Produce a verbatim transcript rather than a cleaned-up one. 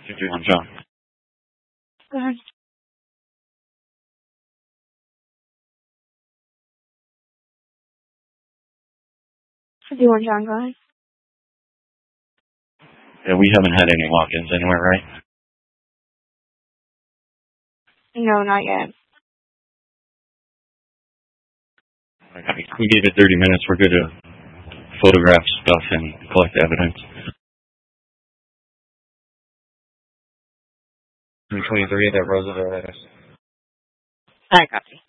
fifty-one John. Uh, fifty-one John, go ahead. Yeah, we haven't had any walk-ins anywhere, right? No, not yet. Okay. We gave it thirty minutes. We're good to photograph stuff and collect evidence. three twenty-three, that Roosevelt address. I copy.